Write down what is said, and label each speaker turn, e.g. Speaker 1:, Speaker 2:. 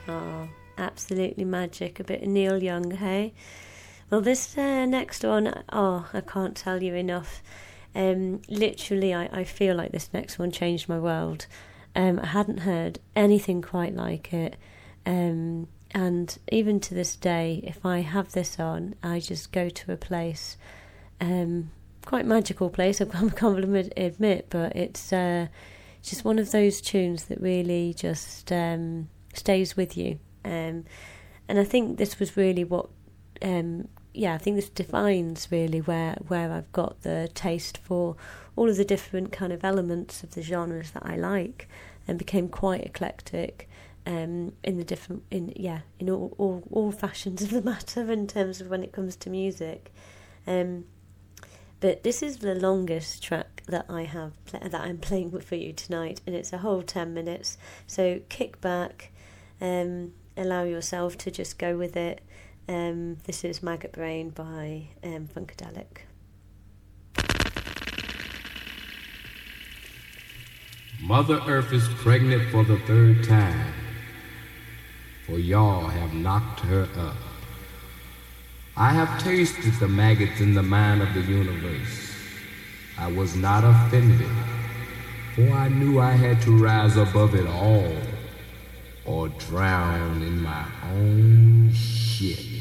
Speaker 1: Oh, absolutely magic. A bit of Neil Young, hey? Well, this next one, oh, I can't tell you enough. Literally, I feel like this next one changed my world. I hadn't heard anything quite like it. And even to this day, if I have this on, I just go to a place, quite magical place, I can't admit, but it's just one of those tunes that really just stays with you. And I think this was really what, I think this defines really where I've got the taste for all of the different kind of elements of the genres that I like, and became quite eclectic in all fashions of the matter in terms of when it comes to music. But this is the longest track that I have that I'm playing for you tonight, and it's a whole 10 minutes. So kick back, allow yourself to just go with it. This is Maggot Brain by Funkadelic.
Speaker 2: Mother Earth is pregnant for the third time, for y'all have knocked her up. I have tasted the maggots in the mind of the universe. I was not offended, for I knew I had to rise above it all or drown in my own shit.